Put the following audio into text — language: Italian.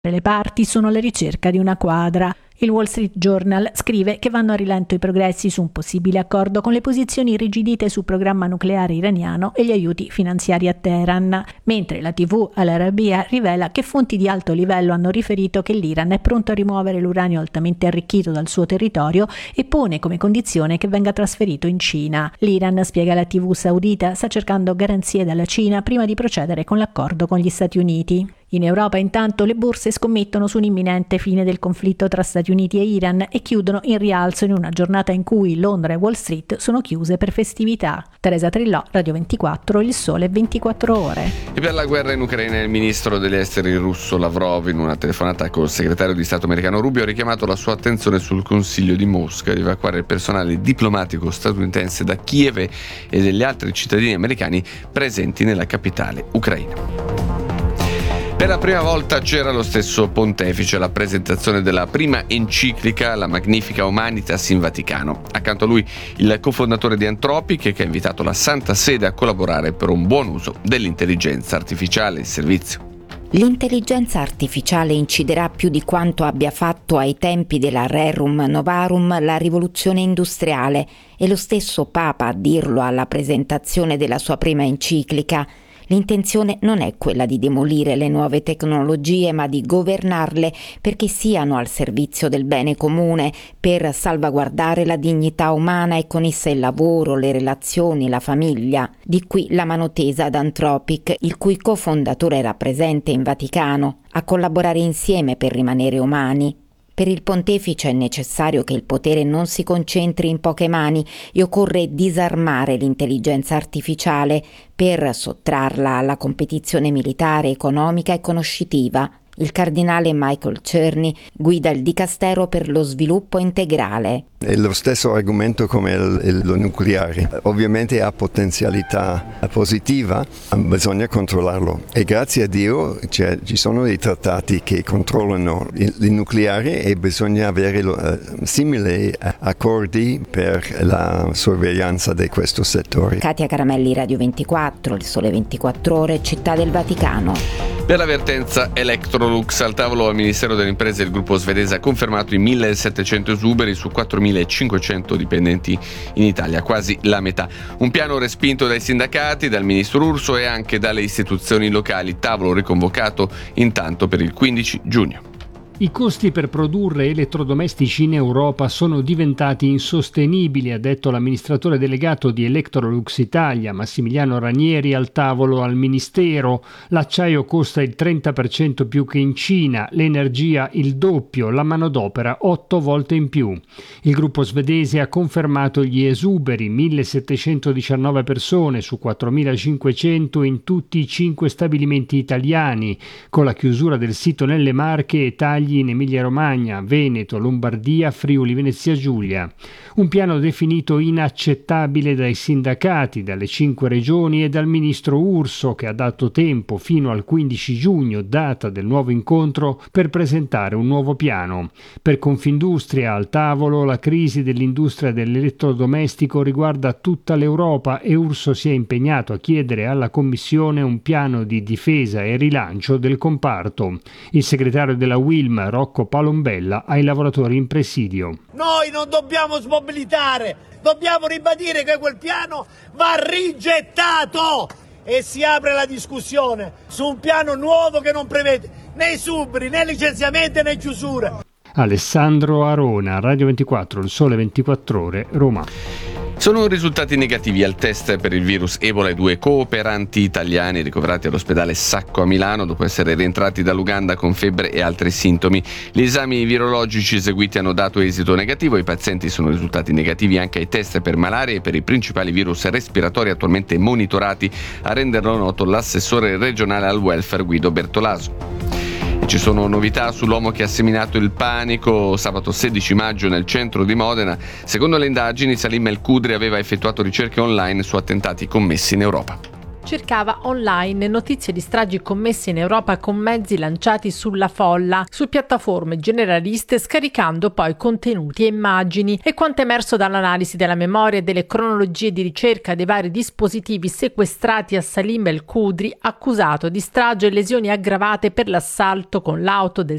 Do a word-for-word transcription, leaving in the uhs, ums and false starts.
Le parti sono alla ricerca di una quadra. Il Wall Street Journal scrive che vanno a rilento i progressi su un possibile accordo con le posizioni irrigidite sul programma nucleare iraniano e gli aiuti finanziari a Teheran, mentre la tivù Al Arabiya rivela che fonti di alto livello hanno riferito che l'Iran è pronto a rimuovere l'uranio altamente arricchito dal suo territorio e pone come condizione che venga trasferito in Cina. L'Iran, spiega la tivù saudita, sta cercando garanzie dalla Cina prima di procedere con l'accordo con gli Stati Uniti. In Europa intanto le borse scommettono su un'imminente fine del conflitto tra Stati Uniti e Iran e chiudono in rialzo in una giornata in cui Londra e Wall Street sono chiuse per festività. Teresa Trillò, Radio ventiquattro, Il Sole ventiquattro Ore. E per la guerra in Ucraina il ministro degli esteri russo Lavrov, in una telefonata col segretario di Stato americano Rubio, ha richiamato la sua attenzione sul consiglio di Mosca di evacuare il personale diplomatico statunitense da Kiev e degli altri cittadini americani presenti nella capitale ucraina. Per la prima volta c'era lo stesso pontefice alla presentazione della prima enciclica, la Magnifica Humanitas, in Vaticano. Accanto a lui il cofondatore di Anthropic, che ha invitato la Santa Sede a collaborare per un buon uso dell'intelligenza artificiale in servizio. L'intelligenza artificiale inciderà più di quanto abbia fatto ai tempi della Rerum Novarum la rivoluzione industriale, e lo stesso Papa a dirlo alla presentazione della sua prima enciclica. L'intenzione non è quella di demolire le nuove tecnologie, ma di governarle perché siano al servizio del bene comune, per salvaguardare la dignità umana e con essa il lavoro, le relazioni, la famiglia. Di qui la mano tesa ad Anthropic, il cui cofondatore era presente in Vaticano, a collaborare insieme per rimanere umani. Per il pontefice è necessario che il potere non si concentri in poche mani e occorre disarmare l'intelligenza artificiale per sottrarla alla competizione militare, economica e conoscitiva. Il cardinale Michael Czerny guida il Dicastero per lo sviluppo integrale. È lo stesso argomento come il, il, lo nucleare. Ovviamente ha potenzialità positiva, bisogna controllarlo. E grazie a Dio cioè, ci sono dei trattati che controllano il, il nucleare e bisogna avere uh, simili accordi per la sorveglianza di questo settore. Katia Caramelli, Radio ventiquattro, Il Sole ventiquattro Ore, Città del Vaticano. Per la vertenza Electrolux, al tavolo al Ministero delle Imprese il gruppo svedese ha confermato i millesettecento esuberi su quattromilacinquecento dipendenti in Italia, quasi la metà. Un piano respinto dai sindacati, dal ministro Urso e anche dalle istituzioni locali, tavolo riconvocato intanto per il quindici giugno. I costi per produrre elettrodomestici in Europa sono diventati insostenibili, ha detto l'amministratore delegato di Electrolux Italia, Massimiliano Ranieri, al tavolo al Ministero. L'acciaio costa il trenta per cento più che in Cina, l'energia il doppio, la manodopera otto volte in più. Il gruppo svedese ha confermato gli esuberi, millesettecentodiciannove persone su quattromilacinquecento in tutti i cinque stabilimenti italiani, con la chiusura del sito nelle Marche e tagli in Emilia-Romagna, Veneto, Lombardia, Friuli, Venezia Giulia. Un piano definito inaccettabile dai sindacati, dalle cinque regioni e dal ministro Urso, che ha dato tempo fino al quindici giugno, data del nuovo incontro, per presentare un nuovo piano. Per Confindustria al tavolo la crisi dell'industria dell'elettrodomestico riguarda tutta l'Europa e Urso si è impegnato a chiedere alla Commissione un piano di difesa e rilancio del comparto. Il segretario della Wilm, Rocco Palombella, ai lavoratori in presidio. Noi non dobbiamo smobilitare, dobbiamo ribadire che quel piano va rigettato e si apre la discussione su un piano nuovo che non prevede né esuberi, né licenziamenti, né chiusure. Alessandro Arona, Radio ventiquattro, Il Sole ventiquattro Ore, Roma. Sono risultati negativi al test per il virus Ebola i due cooperanti italiani ricoverati all'ospedale Sacco a Milano dopo essere rientrati dall'Uganda con febbre e altri sintomi. Gli esami virologici eseguiti hanno dato esito negativo. I pazienti sono risultati negativi anche ai test per malaria e per i principali virus respiratori attualmente monitorati, a renderlo noto l'assessore regionale al welfare Guido Bertolaso. Ci sono novità sull'uomo che ha seminato il panico sabato sedici maggio nel centro di Modena. Secondo le indagini, Salim El Kudri aveva effettuato ricerche online su attentati commessi in Europa. cercava online notizie di stragi commesse in Europa con mezzi lanciati sulla folla, su piattaforme generaliste, scaricando poi contenuti e immagini. E quanto emerso dall'analisi della memoria e delle cronologie di ricerca dei vari dispositivi sequestrati a Salim El Khudri, accusato di strage e lesioni aggravate per l'assalto con l'auto del